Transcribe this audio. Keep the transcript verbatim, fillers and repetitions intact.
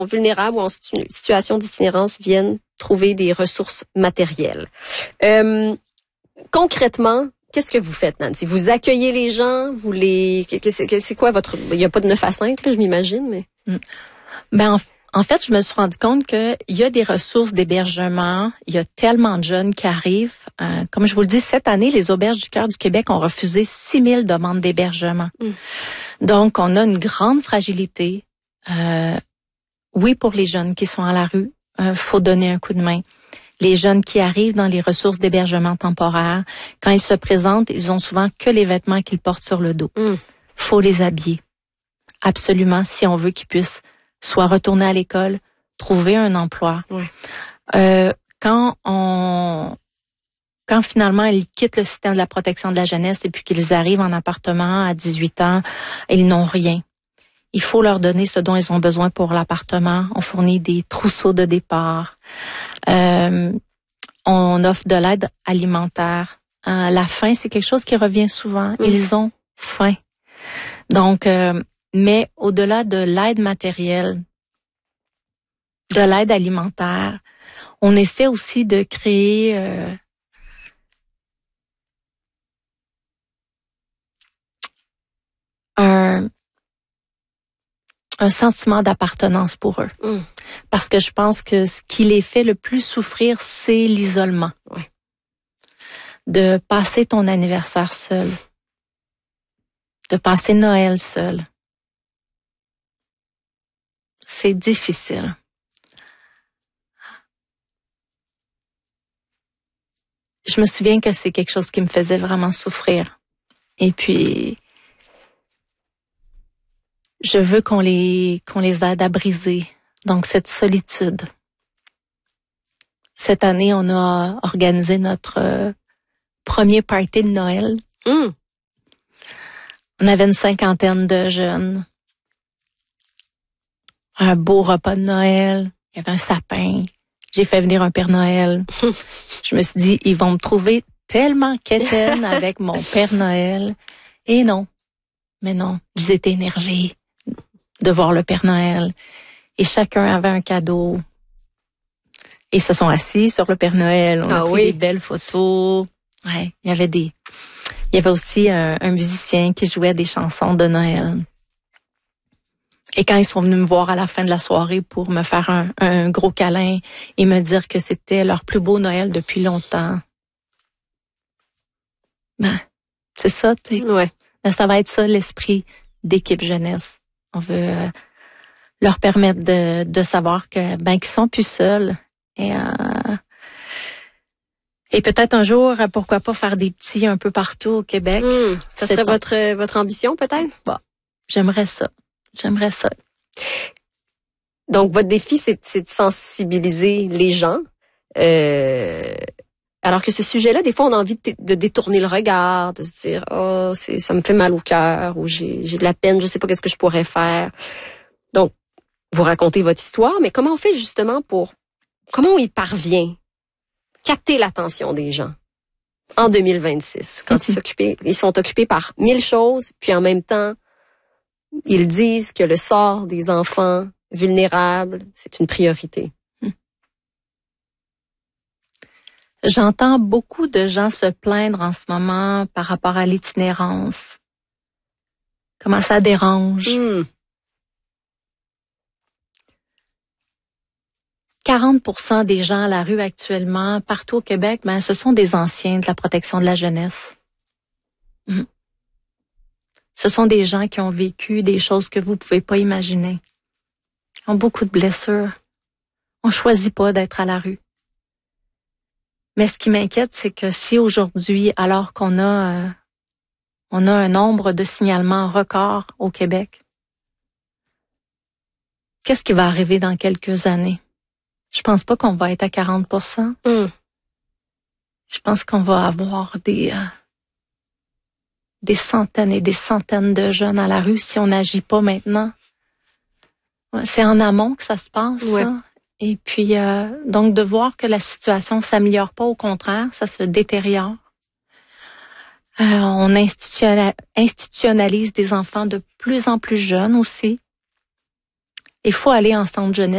vulnérables ou en situ- situation d'itinérance viennent trouver des ressources matérielles. Euh, concrètement, qu'est-ce que vous faites, Nancy? Vous accueillez les gens? Vous les... C'est quoi votre... Il n'y a pas de neuf à cinq, là, je m'imagine, mais... Ben, en, en fait, je me suis rendu compte qu'il y a des ressources d'hébergement. Il y a tellement de jeunes qui arrivent. Euh, comme je vous le dis, cette année, les Auberges du Cœur du Québec ont refusé six mille demandes d'hébergement. Mm. Donc, on a une grande fragilité. Euh, oui, pour les jeunes qui sont à la rue, euh, faut donner un coup de main. Les jeunes qui arrivent dans les ressources d'hébergement temporaire, quand ils se présentent, ils ont souvent que les vêtements qu'ils portent sur le dos. Mm. Faut les habiller. Absolument, si on veut qu'ils puissent soit retourner à l'école, trouver un emploi. Oui. Euh, quand on, quand finalement ils quittent le système de la protection de la jeunesse et puis qu'ils arrivent en appartement à dix-huit ans, ils n'ont rien. Il faut leur donner ce dont ils ont besoin pour l'appartement. On fournit des trousseaux de départ. Euh, on offre de l'aide alimentaire. Euh, la faim, c'est quelque chose qui revient souvent. Mm. Ils ont faim. Donc, euh, mais au-delà de l'aide matérielle, de l'aide alimentaire, on essaie aussi de créer euh, un, un sentiment d'appartenance pour eux. Mm. Parce que je pense que ce qui les fait le plus souffrir, c'est l'isolement. Ouais. De passer ton anniversaire seul. De passer Noël seul. C'est difficile. Je me souviens que c'est quelque chose qui me faisait vraiment souffrir. Et puis, je veux qu'on les, qu'on les aide à briser. Donc, cette solitude. Cette année, on a organisé notre euh, premier party de Noël. Mm. On avait une cinquantaine de jeunes. Un beau repas de Noël. Il y avait un sapin. J'ai fait venir un Père Noël. Je me suis dit, ils vont me trouver tellement quétaine avec mon Père Noël. Et non. Mais non. Ils étaient énervés de voir le Père Noël. Et chacun avait un cadeau. Et ils se sont assis sur le Père Noël. On ah a pris oui. des belles photos. Ouais. Il y avait des, il y avait aussi un, un musicien qui jouait des chansons de Noël. Et quand ils sont venus me voir à la fin de la soirée pour me faire un, un gros câlin et me dire que c'était leur plus beau Noël depuis longtemps. Ben, c'est ça, tu sais. Ouais. Ben, ça va être ça l'esprit d'équipe jeunesse. On veut euh, leur permettre de, de savoir que ben qu'ils sont plus seuls. Et, euh, et peut-être un jour, pourquoi pas faire des petits un peu partout au Québec. Mmh, ça serait ton... votre, votre ambition peut-être? Bon, j'aimerais ça. J'aimerais ça. Donc, votre défi, c'est, c'est de sensibiliser les gens. Euh, alors que ce sujet-là, des fois, on a envie de, de détourner le regard, de se dire, oh, c'est, ça me fait mal au cœur, ou j'ai, j'ai de la peine, je sais pas qu'est-ce que je pourrais faire. Donc, vous racontez votre histoire, mais comment on fait justement pour, comment on y parvient? Capter l'attention des gens en deux mille vingt-six, quand ils s'occupent, ils sont occupés par mille choses, puis en même temps, ils disent que le sort des enfants vulnérables, c'est une priorité. J'entends beaucoup de gens se plaindre en ce moment par rapport à l'itinérance. Comment ça dérange. Mm. quarante pour cent des gens à la rue actuellement, partout au Québec, ben, ce sont des anciens de la protection de la jeunesse. Mm. Ce sont des gens qui ont vécu des choses que vous pouvez pas imaginer. Ils ont beaucoup de blessures. On choisit pas d'être à la rue. Mais ce qui m'inquiète, c'est que si aujourd'hui, alors qu'on a, euh, on a un nombre de signalements record au Québec, qu'est-ce qui va arriver dans quelques années? Je pense pas qu'on va être à quarante pour cent. Mm. Je pense qu'on va avoir des... Euh, des centaines et des centaines de jeunes à la rue si on n'agit pas maintenant. C'est en amont que ça se passe, ouais. Ça. Et puis, euh, donc, de voir que la situation s'améliore pas, au contraire, ça se détériore. Euh, on institutionnalise des enfants de plus en plus jeunes aussi. Il faut aller en centre jeunesse.